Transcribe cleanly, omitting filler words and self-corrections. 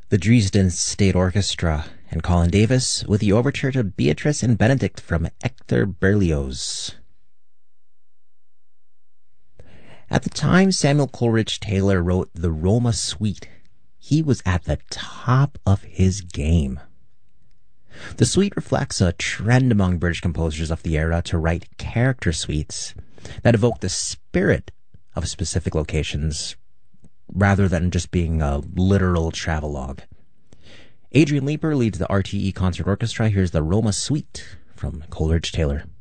The Dresden State Orchestra and Colin Davis with the overture to Beatrice and Benedict from Hector Berlioz. At the time Samuel Coleridge Taylor wrote the Roma Suite, he was at the top of his game. The suite reflects a trend among British composers of the era to write character suites that evoke the spirit of specific locations rather than just being a literal travelogue. Adrian Leeper leads the RTE Concert Orchestra. Here's the Roma Suite from Coleridge Taylor.